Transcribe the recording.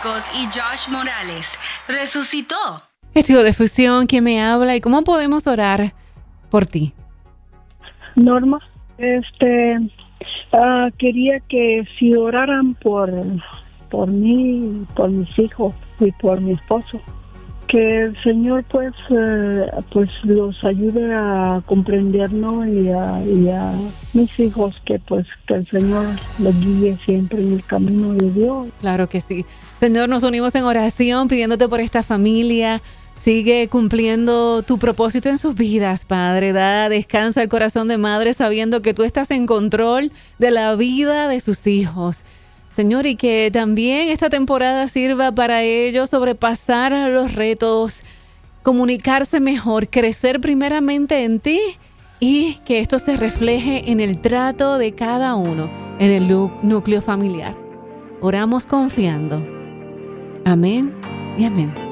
Marcos y Josh Morales resucitó. Estudio de Fusión, ¿quién me habla y cómo podemos orar por ti? Norma, quería que si oraran por mí, por mis hijos y por mi esposo, que el Señor pues los ayude a comprendernos y a mis hijos, que el Señor los guíe siempre en el camino de Dios. Claro que sí. Señor, nos unimos en oración pidiéndote por esta familia. Sigue cumpliendo tu propósito en sus vidas, Padre. Descansa el corazón de madre sabiendo que tú estás en control de la vida de sus hijos. Señor, y que también esta temporada sirva para ellos sobrepasar los retos, comunicarse mejor, crecer primeramente en ti y que esto se refleje en el trato de cada uno, en el núcleo familiar. Oramos confiando. Amén y amén.